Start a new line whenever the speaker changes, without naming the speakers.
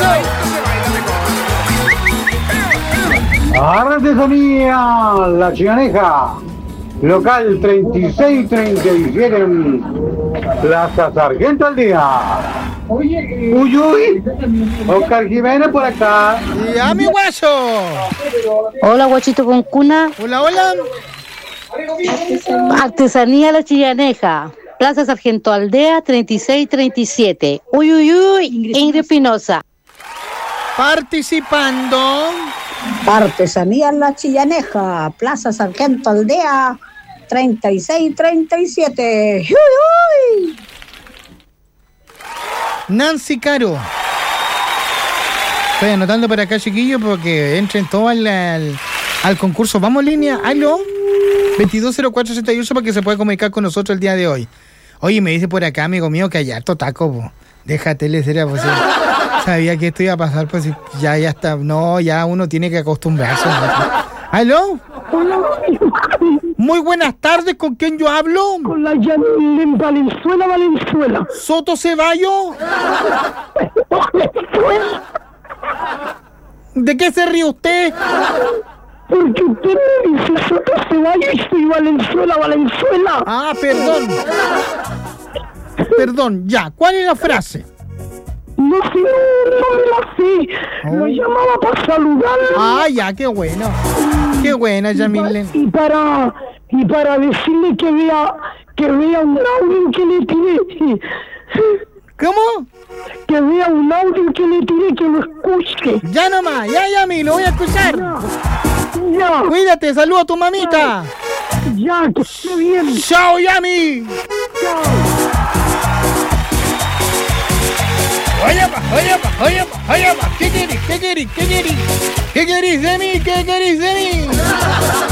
Artesanía La Chiganeja, local 3637 en Plaza Sargento Aldea. Uy, Oscar Jiménez por acá.
¡Ya, mi guacho!
Hola, guachito con cuna.
Hola, hola.
Artesanía La Chillaneja, Plaza Sargento Aldea 3637. Uy, Ingrid Espinosa.
Participando.
Artesanía La Chillaneja, Plaza Sargento Aldea 3637. ¡Uy!
Nancy Caro. Estoy anotando para acá, chiquillos, porque entren todos al concurso. Vamos, línea. ¿Aló? 220468 para que se pueda comunicar con nosotros el día de hoy. Oye, me dice por acá, amigo mío, que hay harto taco, po. Déjate, le sería posible. Sabía que esto iba a pasar, pues ya está. No, ya uno tiene que acostumbrarse. ¿Aló? Muy buenas tardes, ¿con quién yo hablo?
Con la Janine Valenzuela.
¿Soto Ceballo? ¿De qué se ríe usted?
Porque usted me dice Soto Ceballo y soy Valenzuela.
Ah, perdón, ya. ¿Cuál es la frase?
No sé, no me la sé. Lo llamaba para saludarlo.
Ah, ya, qué bueno. Qué buena, Yamile.
Y para decirle que vea un audio que le tiré.
¿Cómo?
Que vea un audio que le tiré, que lo escuche.
Ya nomás, ya, Yami, lo voy a escuchar.
Ya.
Cuídate, saluda a tu mamita.
Ya, que esté bien.
Chao, Yami.
Chao.
Oye, ¿qué querís de mí?